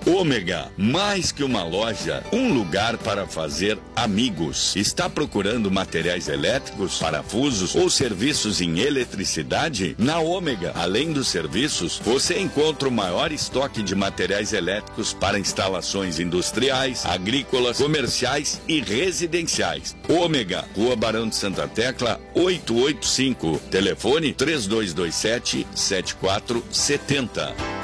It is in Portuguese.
Ômega, mais que uma loja, um lugar para fazer amigos. Está procurando materiais elétricos, parafusos ou serviços em eletricidade? Na Ômega, além dos serviços, você encontra o maior estoque de materiais elétricos para instalações industriais, agrícolas, comerciais e residenciais. Ômega, Rua Barão de Santa Tecla, 885. Telefone 3227-7470.